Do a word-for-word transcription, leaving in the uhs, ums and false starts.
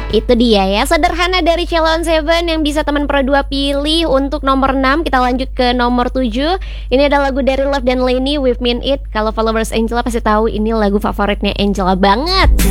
Itu dia ya, sederhana dari Sheila on Seven yang bisa teman Pro dua pilih untuk nomor enam. Kita lanjut ke nomor tujuh. Ini ada lagu dari Love dan Lenny, With Mean It. Kalau followers Angela pasti tahu ini lagu favoritnya Angela banget.